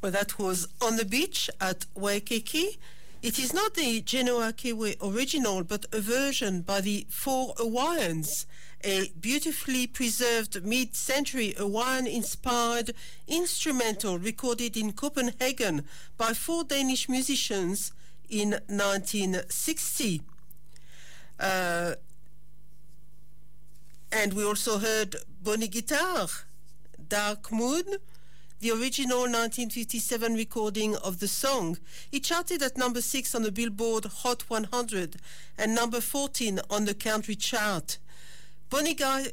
Well, that was On the Beach at Waikiki. It is not the Genoa Kiwi original, but a version by the Four Hawaiians, a beautifully preserved mid-century Hawaiian-inspired instrumental recorded in Copenhagen by four Danish musicians in 1960. And we also heard Bonnie Guitar, Dark Moon, the original 1957 recording of the song. It charted at number 6 on the Billboard Hot 100 and number 14 on the country chart. Bonnie Guitar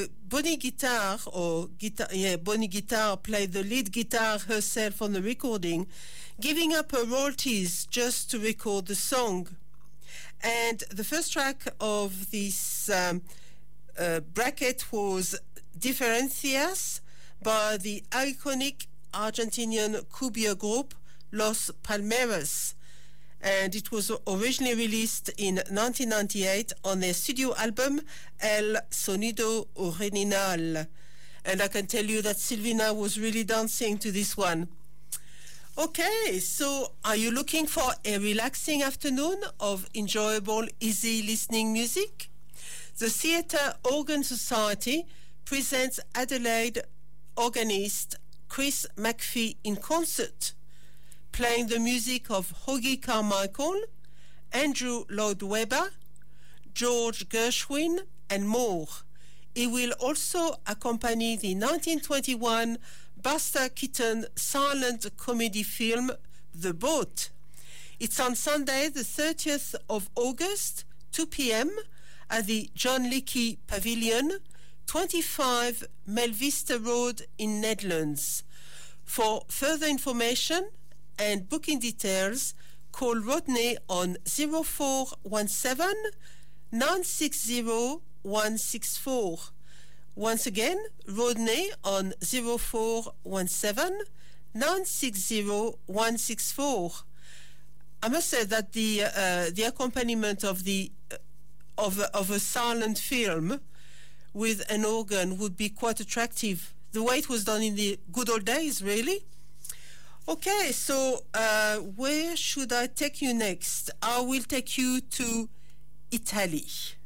played the lead guitar herself on the recording, giving up her royalties just to record the song. And the first track of this bracket was Diferencias by the iconic Argentinian cumbia group Los Palmeras, and it was originally released in 1998 on their studio album El Sonido Original. And I can tell you that Silvina was really dancing to this one. Okay, so are you looking for a relaxing afternoon of enjoyable, easy listening music? The Theatre Organ Society presents Adelaide organist Chris McPhee in concert, playing the music of Hoagy Carmichael, Andrew Lloyd Webber, George Gershwin, and more. He will also accompany the 1921 Buster Keaton silent comedy film The Boat. It's on Sunday, the 30th of August, 2 p.m. at the John Leakey Pavilion, 25 Melvista Road in Netherlands. For further information and booking details, call Rodney on 0417 960 164. Once again, Rodney on 0417 960 164. I must say that the accompaniment of a silent film with an organ would be quite attractive. The way it was done in the good old days, really. Okay, so where should I take you next? I will take you to Italy.